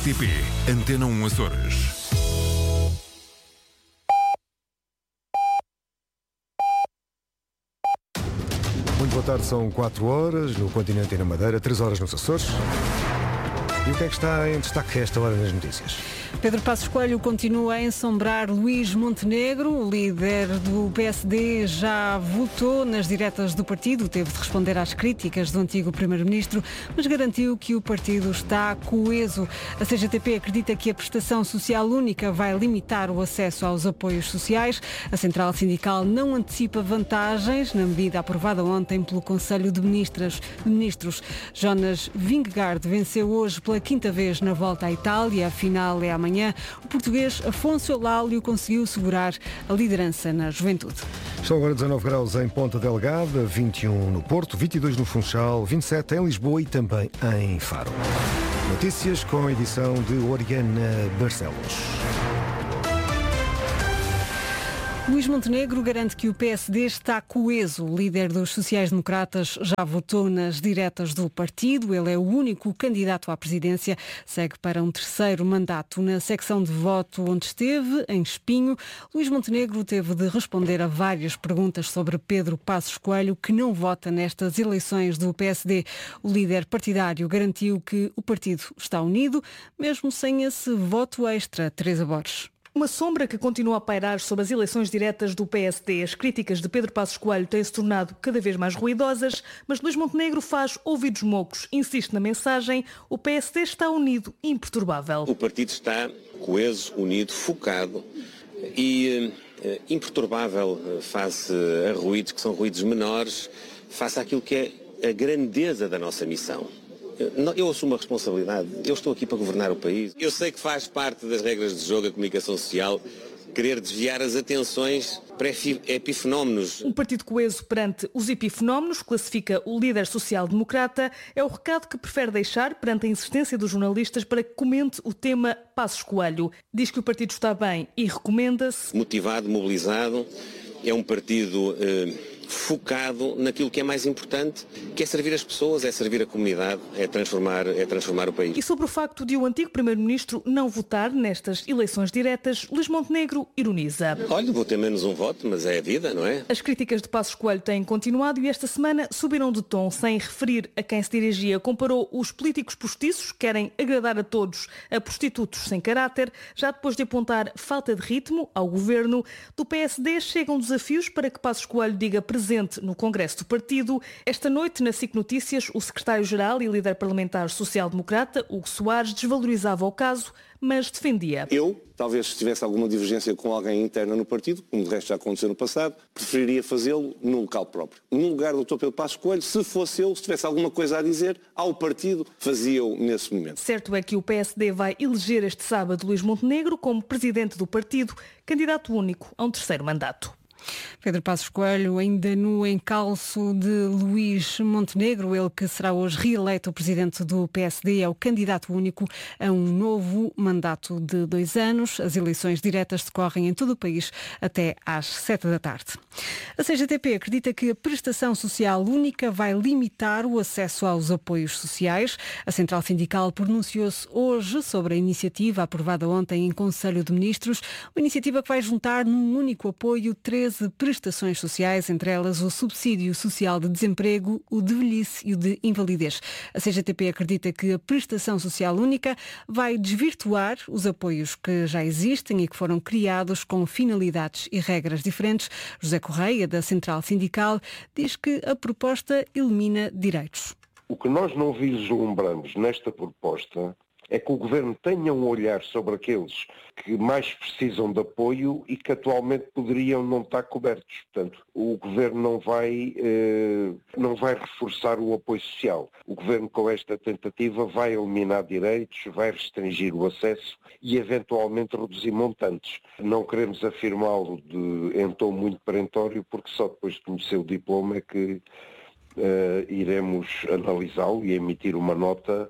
RTP Antena 1 Açores. Muito boa tarde, são 4 horas no continente e na Madeira, 3 horas nos Açores. E o que é que está em destaque a esta hora nas notícias? Pedro Passos Coelho continua a ensombrar Luís Montenegro. O líder do PSD já votou nas diretas do partido, teve de responder às críticas do antigo primeiro-ministro, mas garantiu que o partido está coeso. A CGTP acredita que a prestação social única vai limitar o acesso aos apoios sociais. A central sindical não antecipa vantagens na medida aprovada ontem pelo Conselho de Ministros. Jonas Vingegaard venceu hoje pela quinta vez na volta à Itália. A final é amanhã. O português Afonso Eulálio conseguiu segurar a liderança na juventude. Estão agora 19 graus em Ponta Delgada, 21 no Porto, 22 no Funchal, 27 em Lisboa e também em Faro. Notícias com a edição de Oriana Barcelos. Luís Montenegro garante que o PSD está coeso. O líder dos sociais-democratas já votou nas diretas do partido. Ele é o único candidato à presidência. Segue para um terceiro mandato. Na secção de voto onde esteve, em Espinho, Luís Montenegro teve de responder a várias perguntas sobre Pedro Passos Coelho, que não vota nestas eleições do PSD. O líder partidário garantiu que o partido está unido, mesmo sem esse voto extra. Teresa Borges. Uma sombra que continua a pairar sobre as eleições diretas do PSD. As críticas de Pedro Passos Coelho têm-se tornado cada vez mais ruidosas, mas Luís Montenegro faz ouvidos mocos. Insiste na mensagem: o PSD está unido e imperturbável. O partido está coeso, unido, focado e imperturbável face a ruídos que são ruídos menores, face àquilo que é a grandeza da nossa missão. Eu assumo a responsabilidade, eu estou aqui para governar o país. Eu sei que faz parte das regras de jogo a comunicação social querer desviar as atenções para epifenómenos. Um partido coeso perante os epifenómenos, classifica o líder social-democrata, é o recado que prefere deixar perante a insistência dos jornalistas para que comente o tema Passos Coelho. Diz que o partido está bem e recomenda-se. Motivado, mobilizado, é um partido focado naquilo que é mais importante, que é servir as pessoas, é servir a comunidade, é transformar o país. E sobre o facto de o antigo primeiro-ministro não votar nestas eleições diretas, Luís Montenegro ironiza. Olha, vou ter menos um voto, mas é a vida, não é? As críticas de Passos Coelho têm continuado e esta semana subiram de tom, sem referir a quem se dirigia. Comparou os políticos postiços, que querem agradar a todos, a prostitutos sem caráter. Já depois de apontar falta de ritmo ao governo, do PSD chegam desafios para que Passos Coelho diga presente no Congresso do Partido. Esta noite, na SIC Notícias, o secretário-geral e líder parlamentar social-democrata, Hugo Soares, desvalorizava o caso, mas defendia. Eu, talvez se tivesse alguma divergência com alguém interna no partido, como de resto já aconteceu no passado, preferiria fazê-lo no local próprio. No lugar do Dr. Pedro Passos Coelho, se fosse eu, se tivesse alguma coisa a dizer ao partido, fazia-o nesse momento. Certo é que o PSD vai eleger este sábado Luís Montenegro como presidente do partido, candidato único a um terceiro mandato. Pedro Passos Coelho ainda no encalço de Luís Montenegro, ele que será hoje reeleito presidente do PSD, é o candidato único a um novo mandato de 2 anos. As eleições diretas decorrem em todo o país até às 7 da tarde. A CGTP acredita que a prestação social única vai limitar o acesso aos apoios sociais. A central sindical pronunciou-se hoje sobre a iniciativa aprovada ontem em Conselho de Ministros, uma iniciativa que vai juntar num único apoio 13 prestações sociais, entre elas o subsídio social de desemprego, o de velhice e o de invalidez. A CGTP acredita que a prestação social única vai desvirtuar os apoios que já existem e que foram criados com finalidades e regras diferentes. José Correia, da Central Sindical, diz que a proposta elimina direitos. O que nós não vislumbramos nesta proposta é que o Governo tenha um olhar sobre aqueles que mais precisam de apoio e que atualmente poderiam não estar cobertos. Portanto, o Governo não vai reforçar o apoio social. O Governo, com esta tentativa, vai eliminar direitos, vai restringir o acesso e, eventualmente, reduzir montantes. Não queremos afirmá-lo em tom muito perentório, porque só depois de conhecer o diploma é que iremos analisá-lo e emitir uma nota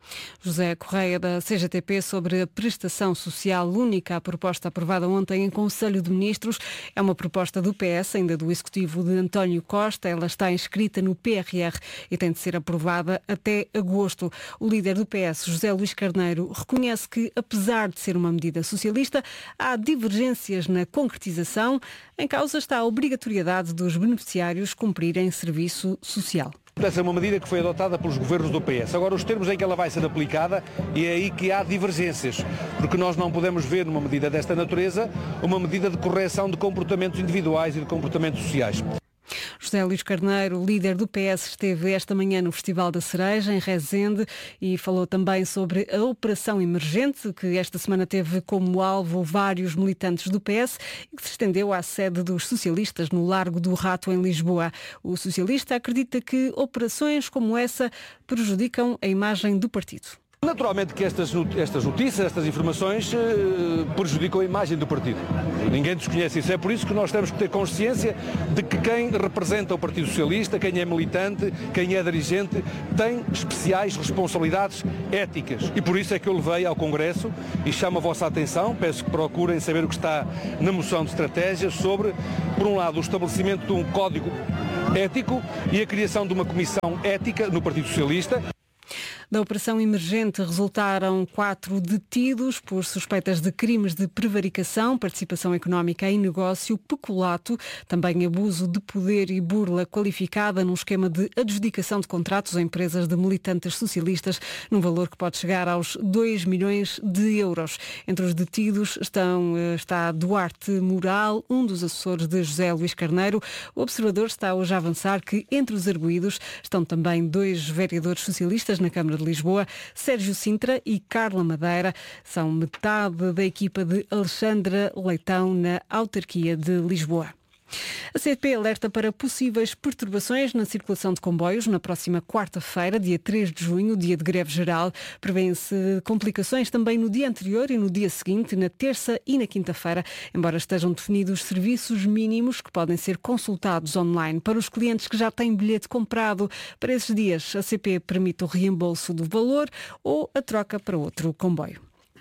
José Correia, da CGTP, sobre a prestação social única. A proposta aprovada ontem em Conselho de Ministros é uma proposta do PS, ainda do Executivo de António Costa. Ela está inscrita no PRR e tem de ser aprovada até agosto. O líder do PS, José Luís Carneiro, reconhece que, apesar de ser uma medida socialista, há divergências na concretização. Em causa está a obrigatoriedade dos beneficiários cumprirem serviço social. Essa é uma medida que foi adotada pelos governos do PS. Agora, os termos em que ela vai ser aplicada, e é aí que há divergências, porque nós não podemos ver numa medida desta natureza uma medida de correção de comportamentos individuais e de comportamentos sociais. José Luís Carneiro, líder do PS, esteve esta manhã no Festival da Cereja, em Rezende, e falou também sobre a Operação Emergente, que esta semana teve como alvo vários militantes do PS e que se estendeu à sede dos socialistas no Largo do Rato, em Lisboa. O socialista acredita que operações como essa prejudicam a imagem do partido. Naturalmente que estas notícias, estas informações prejudicam a imagem do partido. Ninguém desconhece isso. É por isso que nós temos que ter consciência de que quem representa o Partido Socialista, quem é militante, quem é dirigente, tem especiais responsabilidades éticas. E por isso é que eu levei ao Congresso e chamo a vossa atenção, peço que procurem saber o que está na moção de estratégia sobre, por um lado, o estabelecimento de um código ético e a criação de uma comissão ética no Partido Socialista. Da Operação Emergente resultaram 4 detidos por suspeitas de crimes de prevaricação, participação económica em negócio, peculato, também abuso de poder e burla qualificada num esquema de adjudicação de contratos a empresas de militantes socialistas, num valor que pode chegar aos 2 milhões de euros. Entre os detidos está Duarte Moral, um dos assessores de José Luís Carneiro. O Observador está hoje a avançar que entre os arguidos estão também 2 vereadores socialistas na Câmara de Lisboa, Sérgio Sintra e Carla Madeira. São metade da equipa de Alexandra Leitão na autarquia de Lisboa. A CP alerta para possíveis perturbações na circulação de comboios na próxima quarta-feira, dia 3 de junho, dia de greve geral. Prevêem-se complicações também no dia anterior e no dia seguinte, na terça e na quinta-feira, embora estejam definidos serviços mínimos que podem ser consultados online. Para os clientes que já têm bilhete comprado para esses dias, a CP permite o reembolso do valor ou a troca para outro comboio.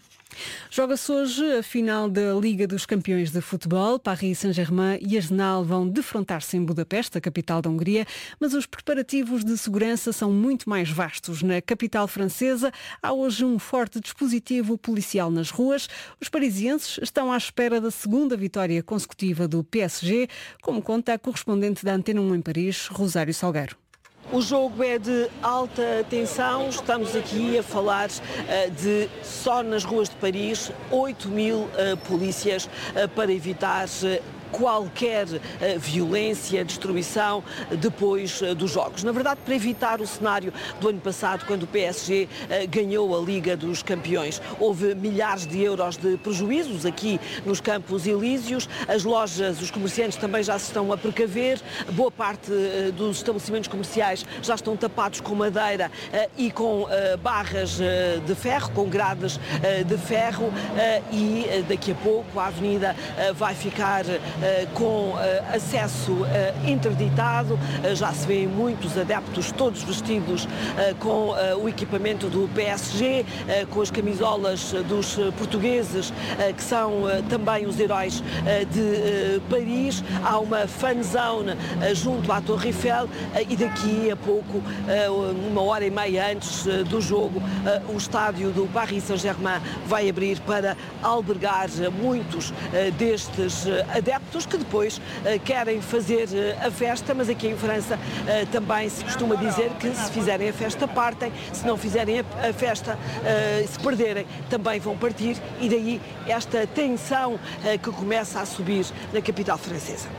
Joga-se hoje a final da Liga dos Campeões de Futebol. Paris Saint-Germain e Arsenal vão defrontar-se em Budapeste, a capital da Hungria, mas os preparativos de segurança são muito mais vastos. Na capital francesa há hoje um forte dispositivo policial nas ruas. Os parisienses estão à espera da segunda vitória consecutiva do PSG, como conta a correspondente da Antena 1 em Paris, Rosário Salgueiro. O jogo é de alta tensão, estamos aqui a falar de, só nas ruas de Paris, 8.000 polícias para evitar qualquer violência, destruição depois dos jogos. Na verdade, para evitar o cenário do ano passado, quando o PSG ganhou a Liga dos Campeões. Houve milhares de euros de prejuízos aqui nos Campos Elíseos. As lojas, os comerciantes também já se estão a precaver. Boa parte dos estabelecimentos comerciais já estão tapados com madeira e com barras de ferro, com grades de ferro, e daqui a pouco a avenida vai ficar com acesso interditado. Já se vêem muitos adeptos, todos vestidos com o equipamento do PSG, com as camisolas dos portugueses, que são também os heróis de Paris. Há uma fan zone junto à Torre Eiffel e daqui a pouco, 1h30 antes do jogo, o estádio do Paris Saint-Germain vai abrir para albergar muitos destes adeptos que depois querem fazer a festa, mas aqui em França também se costuma dizer que se fizerem a festa partem, se não fizerem a festa, se perderem, também vão partir, e daí esta tensão que começa a subir na capital francesa.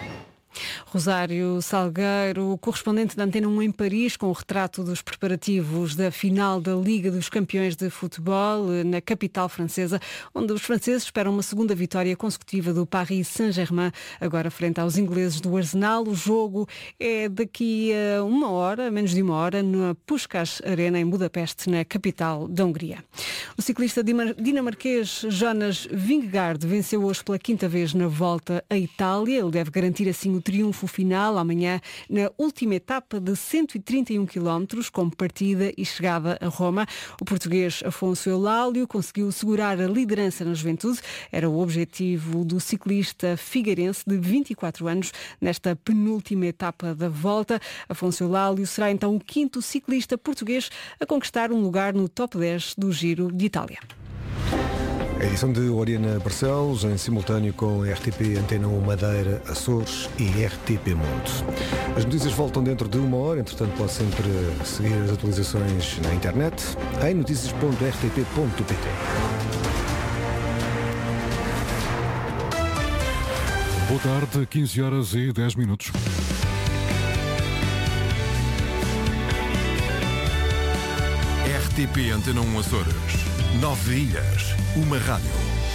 Rosário Salgueiro, correspondente da Antena 1 em Paris, com o retrato dos preparativos da final da Liga dos Campeões de Futebol na capital francesa, onde os franceses esperam uma segunda vitória consecutiva do Paris Saint-Germain, agora frente aos ingleses do Arsenal. O jogo é daqui a uma hora, menos de uma hora, na Puskás Arena, em Budapeste, na capital da Hungria. O ciclista dinamarquês Jonas Vingegaard venceu hoje pela 5ª vez na volta à Itália. Ele deve garantir assim o triunfo trunfo final amanhã na última etapa de 131 km, com partida e chegada a Roma. O português Afonso Eulálio conseguiu segurar a liderança na juventude. Era o objetivo do ciclista figueirense de 24 anos nesta penúltima etapa da volta. Afonso Eulálio será então o 5º ciclista português a conquistar um lugar no top 10 do Giro de Itália. A edição de Oriana Barcelos, em simultâneo com a RTP Antena 1 Madeira, Açores e RTP Mundo. As notícias voltam dentro de uma hora, entretanto pode sempre seguir as atualizações na internet em noticias.rtp.pt. Boa tarde, 15h10. RTP Antena 1 Açores. 9 ilhas, uma rádio.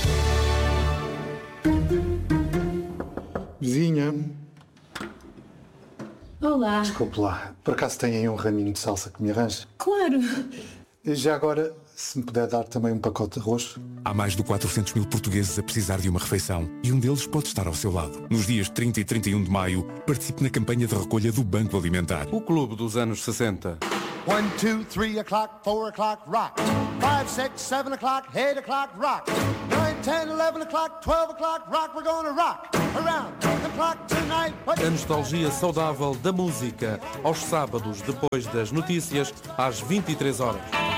Vizinha. Olá. Desculpe lá, por acaso tem aí um raminho de salsa que me arranja? Claro. Já agora, se me puder dar também um pacote de arroz. Há mais de 400 mil portugueses a precisar de uma refeição e um deles pode estar ao seu lado. Nos dias 30 e 31 de maio, participe na campanha de recolha do Banco Alimentar. O clube dos anos 60. 1, 2, 3 o'clock, 4 o'clock, rock. 5, 6, 7 o'clock, 8 o'clock, rock. 9, 10, 11 o'clock, 12 o'clock, rock. We're gonna rock around the clock tonight. A nostalgia saudável da música, aos sábados, depois das notícias, às 23 horas.